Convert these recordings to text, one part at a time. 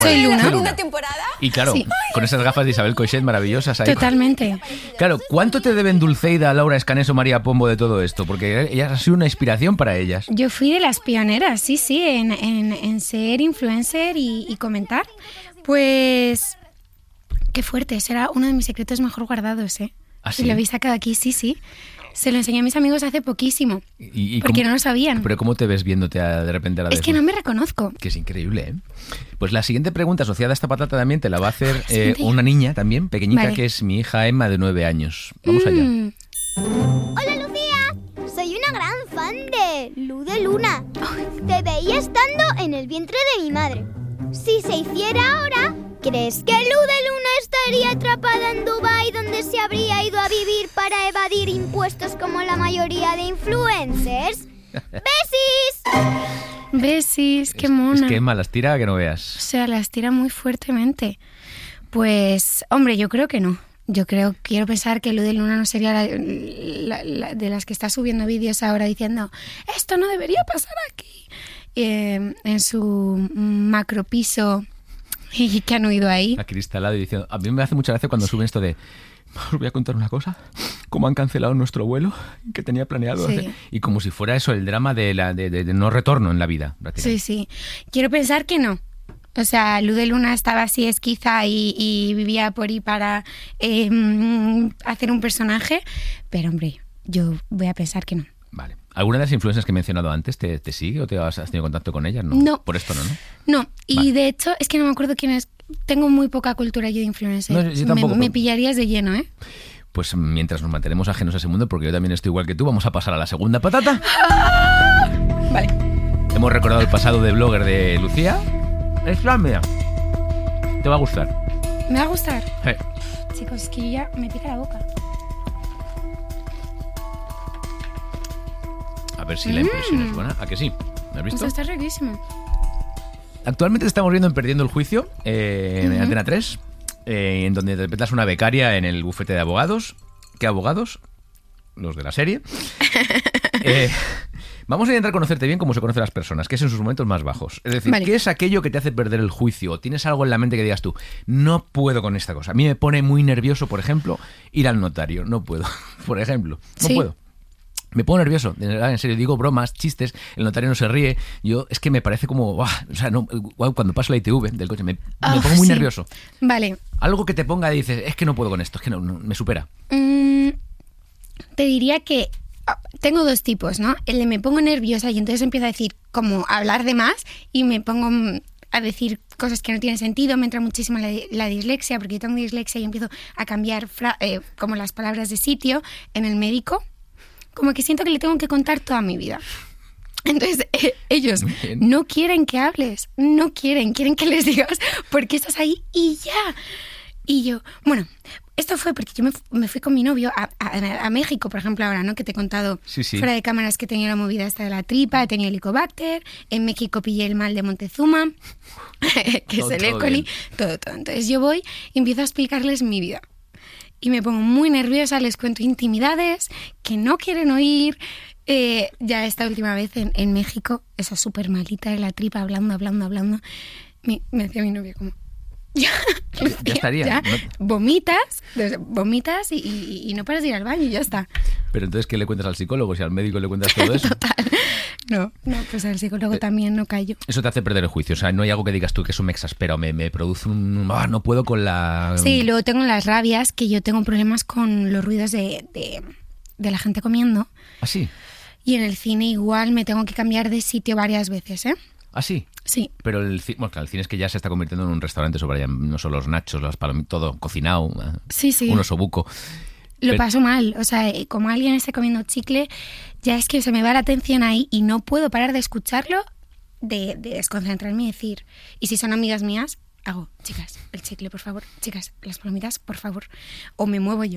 Soy Luna. ¿Segunda temporada? Y claro, Sí. con esas gafas de Isabel Coixet maravillosas ahí. Totalmente. Claro, ¿cuánto te deben Dulceida, Laura Escanes o María Pombo de todo esto? Porque ella ha sido una inspiración para ellas. Yo fui de las pioneras, sí, en ser influencer y comentar. Pues qué fuerte, ese era uno de mis secretos mejor guardados, ¿eh? ¿Ah, Si sí? lo habéis sacado aquí, sí. Se lo enseñé a mis amigos hace poquísimo, Y porque cómo- no lo sabían. Pero ¿cómo te ves viéndote de repente a la Es que no me reconozco. Que es increíble, ¿eh? Pues la siguiente pregunta asociada a esta patata también te la va a hacer siguiente. una niña también, pequeñita, Vale. que es mi hija Emma, de 9 años. Vamos allá. Hola Lucía, soy una gran fan de Lu de Luna. Te veía estando en el vientre de mi madre. Si se hiciera ahora, ¿crees que Lu de Luna estaría atrapada en Dubái, donde se habría ido a vivir para evadir impuestos como la mayoría de influencers? ¡Besis! Besis, qué Es mona. que Emma las tira que no O veas. sea, las tira muy fuertemente. Pues, hombre, yo creo que no. Quiero pensar que Lu de Luna no sería la de las que está subiendo vídeos ahora diciendo esto no debería pasar aquí. En su macro piso y que han huido ahí. Acristalado y diciendo... A mí me hace mucha gracia cuando suben esto de... Os voy a contar una cosa. Cómo han cancelado nuestro vuelo que tenía planeado Sí. hacer. Y como si fuera eso, el drama de no retorno en la vida. Sí, prácticamente. sí. Quiero pensar que no. O sea, Lu de Luna estaba así esquiza y vivía por ahí para hacer un personaje. Pero, hombre, yo voy a pensar que no. Vale. ¿Alguna de las influencers que he mencionado antes te sigue o has tenido contacto con ellas? No. Por esto no, ¿no? No, y Vale. de hecho es que no me acuerdo quién es. Tengo muy poca cultura yo de influencer. No, yo tampoco. Me pillarías de lleno, ¿eh? Pues mientras nos mantenemos ajenos a ese mundo, porque yo también estoy igual que tú, vamos a pasar a la segunda patata. Vale. Hemos recordado el pasado de blogger de Lucía. Es la mía. Te va a gustar. Me va a gustar. Sí. Chicos, es que yo ya me pica la boca. A ver si la impresión es buena. ¿A que sí? ¿Me has visto? Esto está riquísimo. Actualmente estamos viendo en Perdiendo el Juicio, en Antena 3, en donde interpretas una becaria en el bufete de abogados. ¿Qué abogados? Los de la serie. Vamos a intentar conocerte bien como se conocen las personas, que es en sus momentos más bajos. Es decir, Vale. ¿qué es aquello que te hace perder el juicio? ¿O tienes algo en la mente que digas tú, no puedo con esta cosa? A mí me pone muy nervioso, por ejemplo, ir al notario. No puedo, por ejemplo. No Sí. puedo. Me pongo nervioso, de verdad, en serio, digo bromas, chistes, el notario no se ríe, yo es que me parece como, ¡buah! O sea, no, cuando paso la ITV del coche, me pongo muy Sí. nervioso. Vale. Algo que te ponga y dices, es que no puedo con esto, es que no, me supera. Te diría que tengo dos tipos, ¿no? El de me pongo nerviosa y entonces empiezo a decir, como a hablar de más y me pongo a decir cosas que no tienen sentido, me entra muchísimo la dislexia, porque yo tengo dislexia y empiezo a cambiar como las palabras de sitio en el médico. Como que siento que le tengo que contar toda mi vida. Entonces, ellos Bien. no quieren que hables, quieren que les digas por qué estás ahí y ya. Y yo, bueno, esto fue porque yo me fui con mi novio a México, por ejemplo, ahora, ¿no? Que te he contado Sí, sí. fuera de cámaras que tenía la movida esta de la tripa, he tenido Helicobacter, en México pillé el mal de Montezuma, que es el Todo E. coli, bien. todo. Entonces yo voy y empiezo a explicarles mi vida. Y me pongo muy nerviosa, les cuento intimidades que no quieren oír. Ya esta última vez en México, esa súper malita de la tripa, hablando, me hacía mi novio como... Ya estaría, ya, ¿no? vomitas y no paras de ir al baño y ya está. Pero entonces, ¿qué le cuentas al psicólogo? Si al médico le cuentas todo eso, Total. No, pues al psicólogo también no callo. eso te hace perder el juicio. O sea, no hay algo que digas tú que eso me exaspera o me produce un... no puedo con la... Sí, luego tengo las rabias, que yo tengo problemas con los ruidos de la gente comiendo. ¿Ah, sí? Y en el cine igual me tengo que cambiar de sitio varias veces, ¿eh? ¿Ah, sí? Sí. Pero el cine, bueno, claro, el cine es que ya se está convirtiendo en un restaurante sobre no solo los nachos, las palomitas, todo cocinado, Sí. un osobuco. Lo Pero- paso mal, o sea, como alguien esté comiendo chicle, ya es que se me va la atención ahí y no puedo parar de escucharlo, de desconcentrarme y decir, y si son amigas mías, hago, chicas, el chicle, por favor, chicas, las palomitas, por favor, o me muevo yo.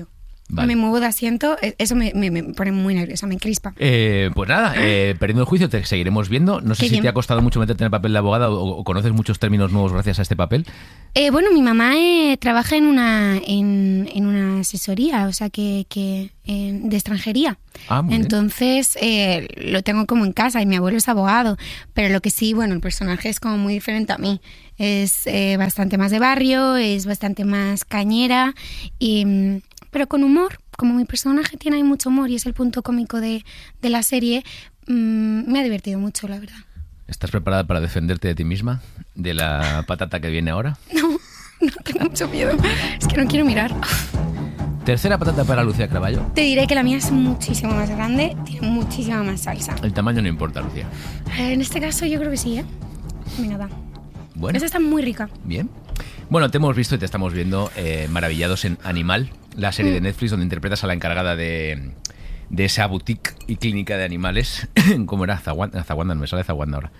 Vale. Me muevo de asiento, eso me pone muy nerviosa, me encrispa. Pues nada, perdiendo el juicio te seguiremos viendo. No sé Qué si bien. te ha costado mucho meterte en el papel de abogada o conoces muchos términos nuevos gracias a este papel. Bueno, mi mamá trabaja en una asesoría, o sea, que de extranjería. Ah, muy bien. Entonces, lo tengo como en casa y mi abuelo es abogado. Pero lo que sí, bueno, el personaje es como muy diferente a mí. Es bastante más de barrio, es bastante más cañera, pero con humor. Como mi personaje tiene ahí mucho humor y es el punto cómico de la serie, me ha divertido mucho, la verdad. ¿Estás preparada para defenderte de ti misma? ¿De la patata que viene ahora? No tengo mucho miedo. Es que no quiero mirar. Tercera patata para Lucía Caraballo. Te diré que la mía es muchísimo más grande, tiene muchísima más salsa. El tamaño no importa, Lucía. En este caso yo creo que sí, ¿eh? Venga, va. Bueno, Esta está muy rica. bien. Bueno, te hemos visto y te estamos viendo maravillados en Animal, la serie de Netflix donde interpretas a la encargada de esa boutique y clínica de animales. ¿Cómo era? Zaguanda, no me sale Zaguanda ahora.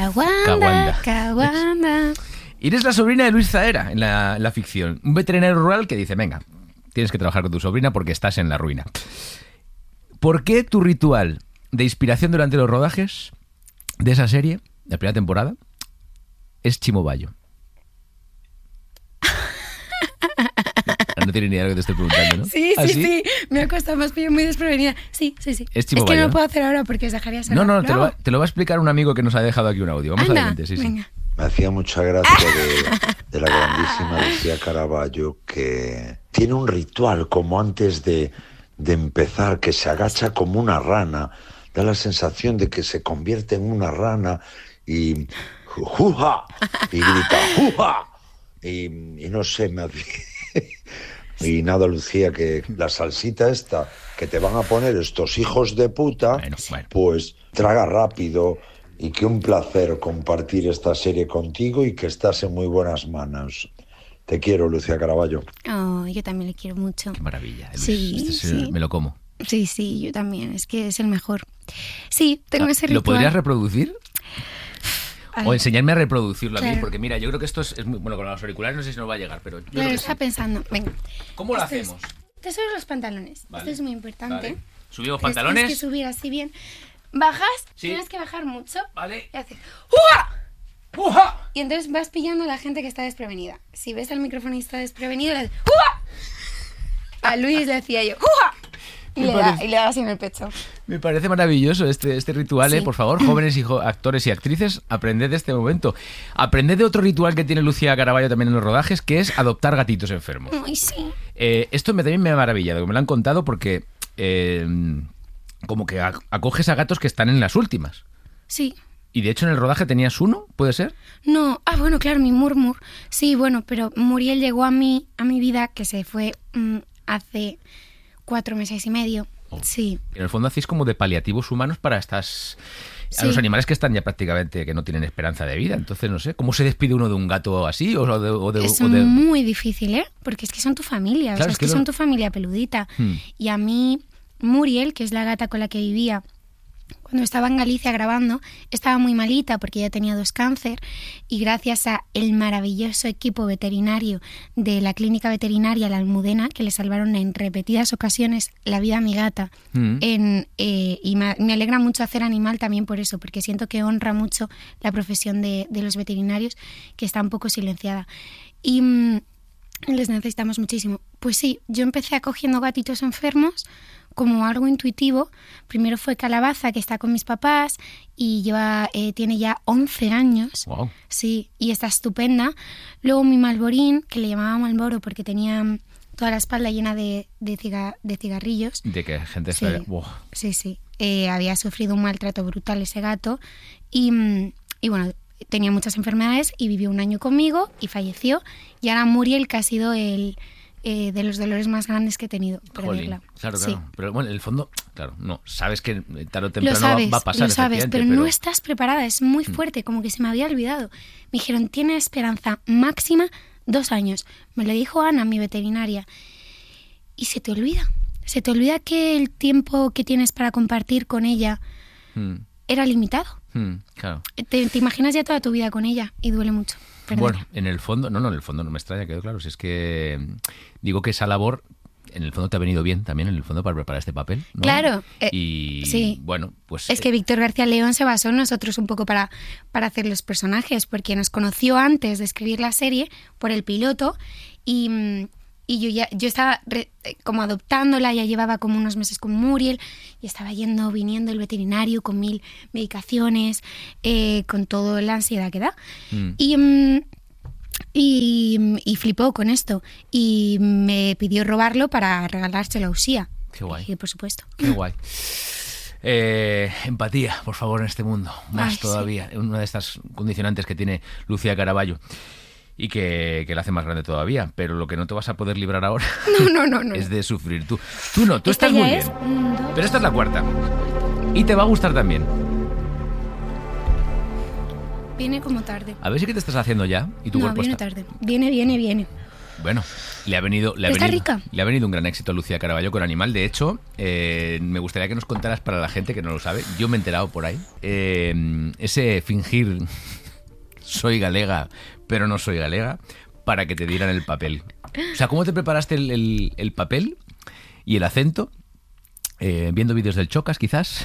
Caguanda. Y eres la sobrina de Luis Zaera en la ficción. Un veterinario rural que dice, venga, tienes que trabajar con tu sobrina porque estás en la ruina. ¿Por qué tu ritual de inspiración durante los rodajes de esa serie, la primera temporada, es Chimobayo? No tienes ni idea de lo que te estoy preguntando, ¿no? Sí. Me ha costado, me has pillado muy desprevenida. Sí. Es que Chimobayo, no lo ¿no? puedo hacer ahora porque os dejaría sola. No, ¿Lo te lo va a explicar un amigo que nos ha dejado aquí un audio. Vamos Anda, adelante, sí. venga. Me hacía mucha gracia de la grandísima Lucía Caraballo, que tiene un ritual como antes de empezar, que se agacha como una rana, da la sensación de que se convierte en una rana y ¡juja! Y grita ¡juja! Y no sé, me hacía... Y nada, Lucía, que la salsita esta que te van a poner estos hijos de puta, Bueno. pues traga rápido. Y que un placer compartir esta serie contigo y que estás en muy buenas manos. Te quiero, Lucía Caraballo. Oh, yo también le quiero mucho. Qué maravilla. Sí, sí. Me lo como. Sí, yo también. Es que es el mejor. Sí, tengo ese ritual. ¿Lo podrías reproducir? Ay. O enseñarme a reproducirlo a mí, Claro. porque mira, yo creo que esto es muy... Bueno, con los auriculares no sé si nos va a llegar, pero yo creo Claro, que estaba sí. pensando. Venga. ¿Cómo lo Esto es- hacemos? Te subes los pantalones. Vale. Esto es muy importante. Vale. Subimos Tienes pantalones. que subir así bien. Bajas, Sí. tienes que bajar mucho. Vale. Y haces ¡Uja! ¡Puja! Y entonces vas pillando a la gente que está desprevenida. Si ves al microfonista desprevenido, le haces ¡Uja! A Luis le decía yo ¡Uja! Y le das en el pecho. Me parece maravilloso este ritual, Sí. Por favor, jóvenes actores y actrices, aprended de este momento. Aprended de otro ritual que tiene Lucía Caraballo también en los rodajes, que es adoptar gatitos enfermos. Ay, sí. Esto también me ha maravillado, me lo han contado porque como que acoges a gatos que están en las últimas. Sí. Y de hecho en el rodaje tenías uno, ¿puede ser? No, bueno, claro, mi Murmur. Sí, bueno, pero Muriel llegó a mi vida, que se fue hace 4 meses y medio. Oh. Sí. En el fondo hacéis como de paliativos humanos para a Sí. los animales que están ya prácticamente, que no tienen esperanza de vida. Entonces, no sé, ¿cómo se despide uno de un gato así? Es muy difícil, ¿eh? Porque es que son tu familia, Claro, o sea, es es que que son tu familia peludita. Y a mí, Muriel, que es la gata con la que vivía, cuando estaba en Galicia grabando, estaba muy malita porque ella tenía 2 cáncer y gracias a el maravilloso equipo veterinario de la clínica veterinaria La Almudena, que le salvaron en repetidas ocasiones la vida a mi gata, y me alegra mucho hacer Animal también por eso, porque siento que honra mucho la profesión de los veterinarios, que está un poco silenciada. Y les necesitamos muchísimo. Pues sí, yo empecé acogiendo gatitos enfermos como algo intuitivo. Primero fue Calabaza, que está con mis papás y tiene ya 11 años. Wow. Sí, y está estupenda. Luego mi Malborín, que le llamaba Malboro porque tenía toda la espalda llena de cigarrillos. De que gente Sí, sabe... sí. Había sufrido un maltrato brutal ese gato y bueno, tenía muchas enfermedades y vivió 1 año conmigo y falleció. Y ahora Muriel, que ha sido de los dolores más grandes que he tenido. Jolín, claro. Sí. Pero bueno, en el fondo, claro, no, sabes que tarde o Lo temprano sabes, va a pasar. lo sabes, efectivamente, pero no estás preparada, es muy fuerte, como que se me había olvidado. Me dijeron, tiene esperanza máxima 2 años. Me lo dijo Ana, mi veterinaria. Y se te olvida que el tiempo que tienes para compartir con ella era limitado. Claro. Te imaginas ya toda tu vida con ella y duele mucho. Perderla. Bueno, en el fondo no me extraña, quedó claro. Si es que digo que esa labor en el fondo te ha venido bien también, en el fondo, para preparar este papel, ¿no? Claro. Y sí. bueno, pues... Es que Víctor García León se basó en nosotros un poco para hacer los personajes, porque nos conoció antes de escribir la serie por el piloto y yo estaba como adoptándola, ya llevaba como unos meses con Muriel y estaba viniendo el veterinario con 1000 medicaciones, con toda la ansiedad que da. Y flipó con esto y me pidió robarlo para regalárselo a Usía. Qué guay. Y por supuesto. Qué guay. Empatía, por favor, en este mundo. Más todavía. Sí. Una de estas condicionantes que tiene Lucía Caraballo y que la hace más grande todavía. Pero lo que no te vas a poder librar ahora no. es de sufrir. Tú estás muy bien. Pero esta es la cuarta. Y te va a gustar también. Viene como tarde. A ver si qué te estás haciendo ya. Y tu cuerpo viene está... tarde. Viene. Bueno, le ha venido un gran éxito a Lucía Caraballo con Animal. De hecho, me gustaría que nos contaras, para la gente que no lo sabe, yo me he enterado por ahí, ese fingir soy galega, pero no soy galega, para que te dieran el papel. O sea, ¿cómo te preparaste el papel y el acento? ¿Viendo vídeos del Chocas, quizás?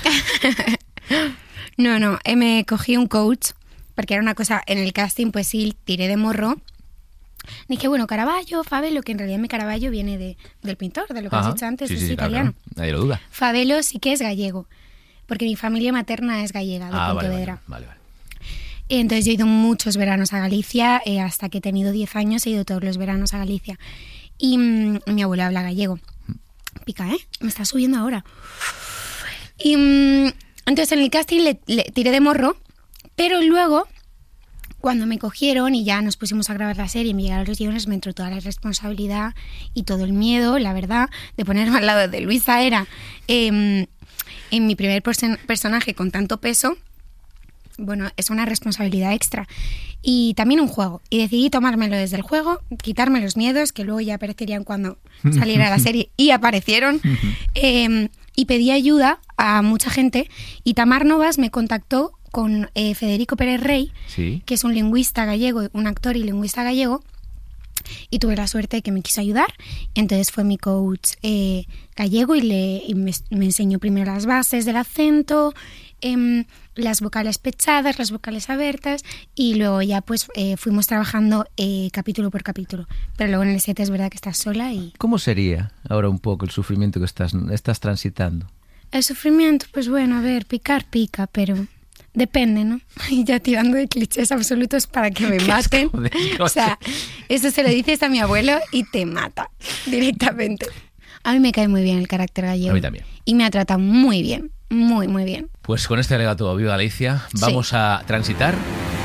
No, me cogí un coach, porque era una cosa, en el casting, pues sí, tiré de morro. Dije, bueno, Caravaggio, Fabelo, que en realidad mi Caravaggio viene del pintor, de lo que has dicho antes, es italiano. Claro. Nadie lo duda. Fabelo sí que es gallego, porque mi familia materna es gallega, de Pontevedra. Vale. Entonces yo he ido muchos veranos a Galicia, hasta que he tenido 10 años he ido todos los veranos a Galicia. Y mi abuelo habla gallego. Pica, me está subiendo ahora. Y entonces en el casting le tiré de morro, pero luego, cuando me cogieron y ya nos pusimos a grabar la serie y me llegaron los guiones, me entró toda la responsabilidad y todo el miedo, la verdad, de ponerme al lado de Luisa Era en mi primer personaje con tanto peso. Bueno, es una responsabilidad extra y también un juego. Y decidí tomármelo desde el juego, quitarme los miedos, que luego ya aparecerían cuando saliera la serie, y aparecieron. Y pedí ayuda a mucha gente y Tamar Novas me contactó con Federico Pérez Rey, ¿sí?, que es un lingüista gallego, un actor y lingüista gallego, y tuve la suerte de que me quiso ayudar. Entonces fue mi coach gallego y me enseñó primero las bases del acento, las vocales pechadas, las vocales abiertas, y luego ya pues fuimos trabajando capítulo por capítulo. Pero luego en el set es verdad que estás sola y... ¿Cómo sería ahora un poco el sufrimiento que estás transitando? El sufrimiento, pues bueno, a ver, picar pica, pero... Depende, ¿no? Y ya tirando de clichés absolutos para que me maten. O sea, eso se lo dices a mi abuelo y te mata directamente. A mí me cae muy bien el carácter gallego. A mí también. Y me ha tratado muy bien, muy, muy bien. Pues con este alegato, viva Galicia, vamos a transitar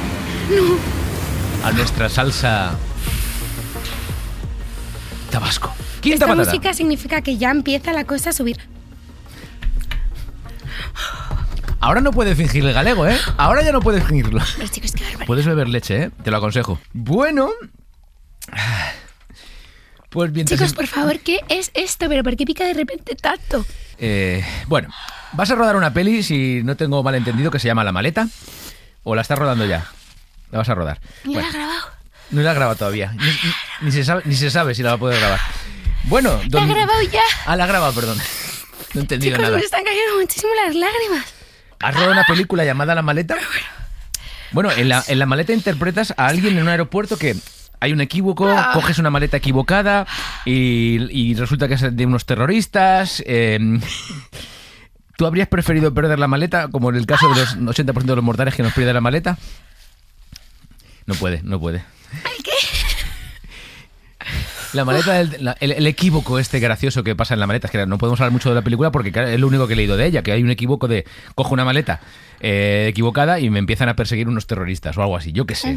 a nuestra salsa Tabasco. Esta música significa que ya empieza la cosa a subir. Ahora no puedes fingir el galego, ¿eh? Ahora ya no puedes fingirlo. Pero chicos, qué barbaridad. Puedes beber leche, ¿eh? Te lo aconsejo. Bueno. Pues bien. Chicos, por favor, ¿qué es esto? ¿Pero por qué pica de repente tanto? Bueno, vas a rodar una peli, si no tengo mal entendido, que se llama La Maleta. ¿O la estás rodando ya? La vas a rodar. ¿No la has grabado? No la has grabado todavía. Ni se sabe si la va a poder grabar. Bueno. ¿La has grabado ya? Ah, la has grabado, perdón. No he entendido nada. Chicos, me están cayendo muchísimo las lágrimas. ¿Has rodado una película llamada La Maleta? Bueno, en la maleta interpretas a alguien en un aeropuerto que hay un equívoco, coges una maleta equivocada y resulta que es de unos terroristas. ¿Tú habrías preferido perder la maleta, como en el caso de los 80% de los mortales que nos pierden la maleta? No puede. ¿Qué? La maleta, el equívoco este gracioso que pasa en la maleta, es que no podemos hablar mucho de la película porque es lo único que he leído de ella, que hay un equívoco de cojo una maleta equivocada y me empiezan a perseguir unos terroristas o algo así, yo qué sé.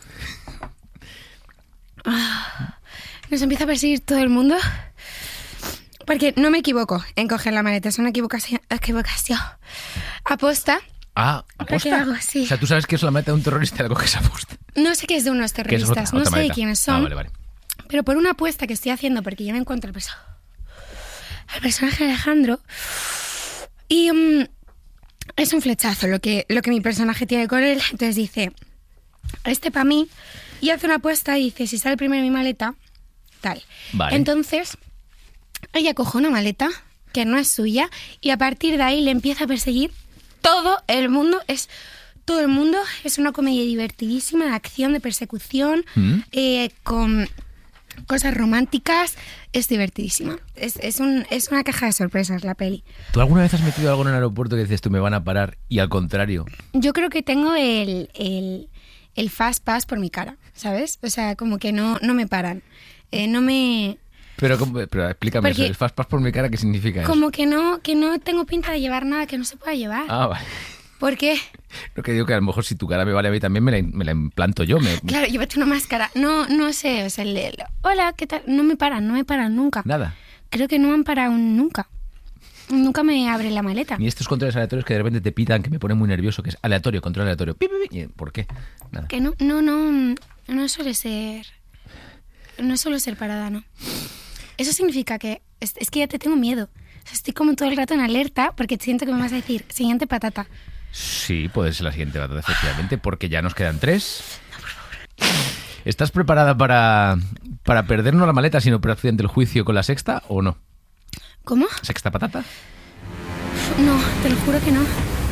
Nos empieza a perseguir todo el mundo porque no me equivoco en coger la maleta, es una equivocación. Aposta. ¿Aposta? ¿Qué hago? Sí. O sea, tú sabes que es la maleta de un terrorista y la coges aposta. No sé qué es de unos terroristas, no sé de quiénes son. Vale. Pero por una apuesta que estoy haciendo, porque yo me encuentro al personaje de Alejandro, y es un flechazo lo que mi personaje tiene con él. Entonces dice, este para mí, y hace una apuesta y dice, si sale primero mi maleta, tal. Vale. Entonces, ella coge una maleta que no es suya y a partir de ahí le empieza a perseguir todo el mundo. Todo el mundo es una comedia divertidísima, de acción, de persecución, con cosas románticas. Es divertidísima. Es una caja de sorpresas la peli. ¿Tú alguna vez has metido algo en el aeropuerto que dices tú me van a parar y al contrario? Yo creo que tengo el fast pass por mi cara, ¿sabes? O sea, como que no me paran. No me... Pero explícame Porque- eso, el fast pass por mi cara, ¿qué significa eso? Como que no tengo pinta de llevar nada que no se pueda llevar. Ah, vale. ¿Por qué? Lo que digo que a lo mejor si tu cara me vale a mí también me la implanto yo. Claro, llévate una máscara. No sé, o sea, hola, ¿qué tal? No me paran nunca. Nada. Creo que no me han parado nunca. Nunca me abren la maleta. Ni estos controles aleatorios que de repente te pitan, que me pone muy nervioso, que es aleatorio, control aleatorio. Pi, pi, pi. ¿Por qué? Nada. Que no suele ser... No suelo ser parada, ¿no? Eso significa que... Es que ya te tengo miedo. O sea, estoy como todo el rato en alerta porque siento que me vas a decir, siguiente patata. Sí, puede ser la siguiente batalla, efectivamente, porque ya nos quedan 3. No, por favor. ¿Estás preparada para perder no la maleta, sino prácticamente el juicio con la sexta o no? ¿Cómo? ¿Sexta patata? No, te lo juro que no.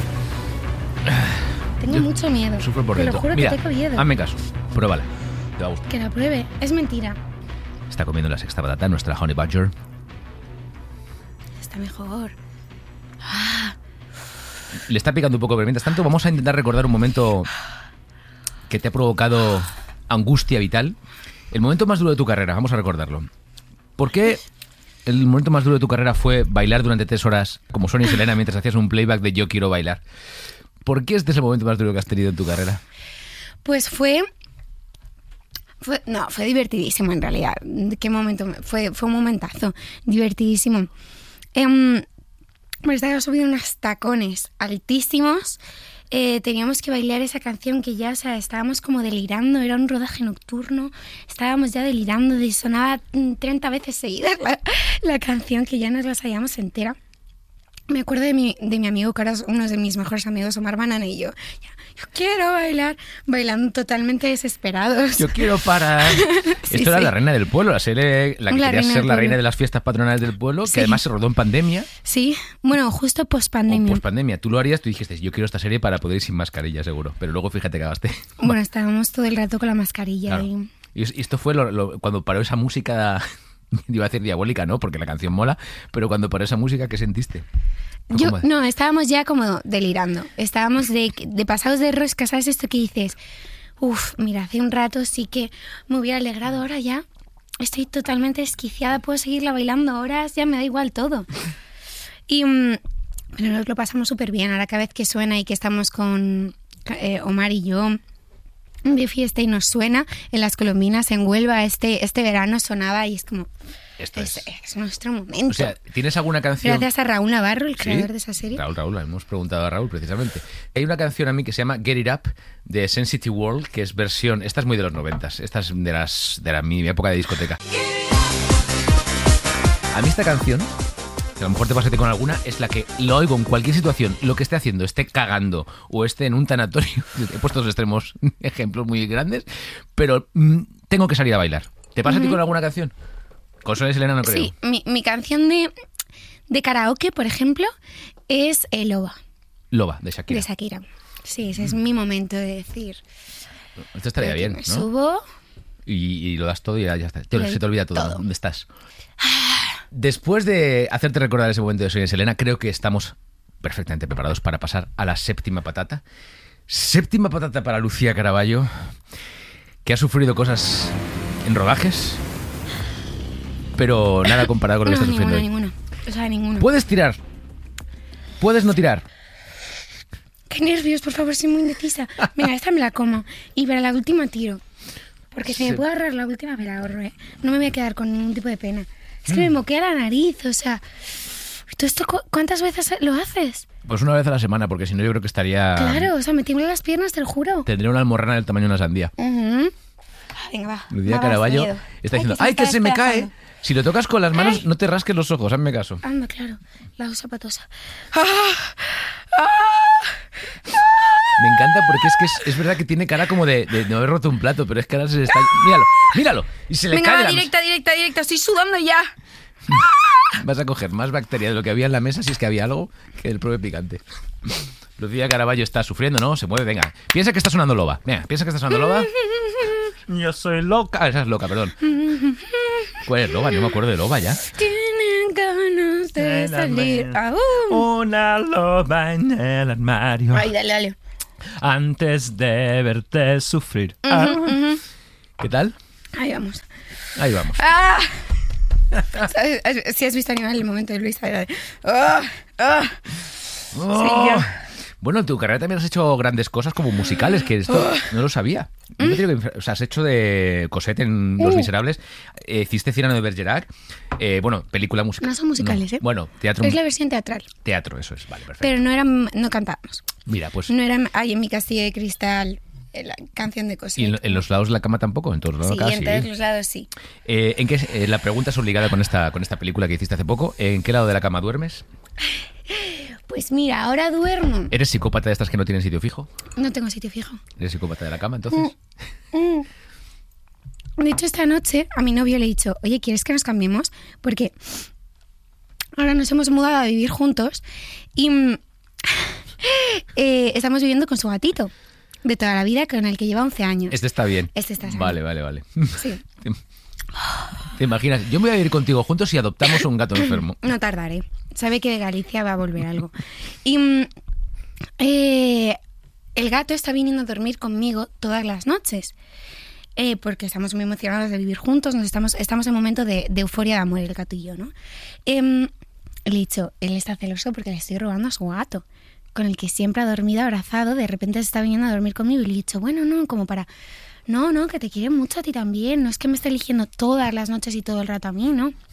Tengo Yo mucho miedo. Sufro por te dentro. lo juro Mira, que tengo miedo. hazme caso, pruébala, te va a gustar. Que la pruebe. Es mentira. Está comiendo la sexta patata, nuestra Honey Badger. Está mejor. Le está picando un poco, pero mientras tanto vamos a intentar recordar un momento que te ha provocado angustia vital. El momento más duro de tu carrera, vamos a recordarlo. ¿Por qué el momento más duro de tu carrera fue bailar durante 3 horas como Sonia y Selena mientras hacías un playback de Yo quiero bailar? ¿Por qué este es el momento más duro que has tenido en tu carrera? Pues fue divertidísimo en realidad. ¿Qué momento? Fue un momentazo. Divertidísimo. Pues estaba subido unos tacones altísimos. Teníamos que bailar esa canción que ya, o sea, estábamos como delirando. Era un rodaje nocturno. Estábamos ya delirando. Y sonaba 30 veces seguidas la canción que ya nos la sabíamos entera. Me acuerdo de mi amigo, que ahora es uno de mis mejores amigos, Omar Banana, y yo quiero bailar, bailando totalmente desesperados. Yo quiero parar. Sí, Esto era sí. La Reina del Pueblo, la serie, la que La quería Reina ser del la Pueblo. reina de las fiestas patronales del pueblo, que Sí. además se rodó en pandemia. Sí, bueno, justo O post-pandemia. post-pandemia. Tú lo harías, tú dijiste, yo quiero esta serie para poder ir sin mascarilla, seguro. Pero luego fíjate que cagaste. Bueno, estábamos todo el rato con la mascarilla. Claro. Y esto fue cuando paró esa música, iba a decir diabólica, ¿no? Porque la canción mola, pero cuando paró esa música, ¿qué sentiste? No, estábamos ya como delirando. Estábamos de pasados de rosca, ¿sabes esto que dices? Mira, hace un rato sí que me hubiera alegrado, ahora ya estoy totalmente desquiciada, puedo seguirla bailando horas, ya me da igual todo. Y pero nos lo pasamos súper bien. Ahora cada vez que suena y que estamos con Omar y yo de fiesta y nos suena en las Colombinas, en Huelva, este verano sonaba y es como... Esto Es nuestro momento. O sea, ¿tienes alguna canción? Gracias a Raúl Navarro, el ¿Sí? creador de esa serie. Raúl, hemos preguntado a Raúl precisamente. Hay una canción a mí que se llama Get It Up de Sensitive World, que es versión, esta es muy de los 90s, esta es de mi época de discoteca. A mí esta canción, que a lo mejor te pasa a ti con alguna, es la que lo oigo en cualquier situación, lo que esté haciendo, esté cagando o esté en un tanatorio. He puesto dos extremos, ejemplos muy grandes, pero tengo que salir a bailar. ¿Te pasa a ti con alguna canción? Con Sonia y Selena no creo. Sí, mi canción de karaoke, por ejemplo, es Loba, Loba, de Shakira. de Shakira. Sí, ese es mi momento de decir. Esto estaría bien, Me ¿no? subo. Y lo das todo y ya está. Lo Se te olvida todo. todo. ¿Dónde estás? Después de hacerte recordar ese momento de Sonia y Selena, creo que estamos perfectamente preparados para pasar a la séptima patata. Séptima patata para Lucía Caraballo, que ha sufrido cosas en rodajes, pero nada comparado con lo que está sufriendo hoy. Ninguna. O sea, ninguna. Puedes tirar, puedes no tirar. Qué nervios, por favor, soy muy indecisa. Venga, esta me la como. Y para la última tiro. Porque si me puedo ahorrar la última, me la ahorro, ¿eh? No me voy a quedar con ningún tipo de pena. Es que me moquea la nariz, o sea... ¿Tú esto cuántas veces lo haces? Pues una vez a la semana, porque si no yo creo que estaría... Claro, o sea, me tiemblan las piernas, te lo juro. Tendría una almorrana del tamaño de una sandía. Venga, va. Lucía Va, Caraballo miedo. está diciendo, se ¡ay, que está se me cae! despedazando. Si lo tocas con las manos, Ay. no te rasques los ojos, hazme caso. Anda, claro. La usa patosa. Me encanta porque es verdad que tiene cara como de no haber roto un plato, pero es que ahora se está... Míralo. Y se le Venga, cae va, de la directa. Estoy sudando ya. Vas a coger más bacteria de lo que había en la mesa, si es que había algo, que el propio picante. Lucía Caraballo está sufriendo, ¿no? Se mueve, venga. Piensa que está sonando Loba. Venga, piensa que está sonando Loba. Yo soy loca. Ah, esa es loca, perdón. ¿Cuál es Loba? No me acuerdo de Loba ya. Tienen ganas de salir. Una loba en el armario. Ay, dale. Antes de verte sufrir. ¿Qué tal? Ahí vamos. Ahí vamos. Si has visto Animal, el momento de Luisa era de... Bueno, en tu carrera también has hecho grandes cosas como musicales, que esto no lo sabía. O sea, has hecho de Cosette en Los Miserables, hiciste Cyrano de Bergerac, bueno, película musical. No son musicales, no. Bueno, teatro. Es la versión teatral. Teatro, eso es, vale, perfecto. Pero no cantábamos. Mira, pues... No era ahí en mi castillo de cristal, la canción de Cosette. ¿Y en los lados de la cama tampoco? En todos los lados Sí, casi. en todos los lados sí. ¿En qué, la pregunta es obligada con esta película que hiciste hace poco. ¿En qué lado de la cama duermes? Pues mira, ahora duermo. ¿Eres psicópata de estas que no tienen sitio fijo? No tengo sitio fijo. ¿Eres psicópata de la cama, entonces? De hecho, esta noche a mi novio le he dicho, oye, ¿quieres que nos cambiemos? Porque ahora nos hemos mudado a vivir juntos y estamos viviendo con su gatito de toda la vida, con el que lleva 11 años. Este está bien. Este está bien. Vale. Sí. ¿Te imaginas? Yo me voy a ir contigo juntos y adoptamos un gato enfermo. No tardaré. Sabe que de Galicia va a volver algo. Y el gato está viniendo a dormir conmigo todas las noches. Porque estamos muy emocionados de vivir juntos, estamos en un momento de euforia de amor, el gato y yo, ¿no? Le he dicho, él está celoso porque le estoy robando a su gato, con el que siempre ha dormido abrazado, de repente se está viniendo a dormir conmigo y le he dicho, bueno, no, como para... No, que te quiere mucho a ti también, no es que me esté eligiendo todas las noches y todo el rato a mí, ¿no?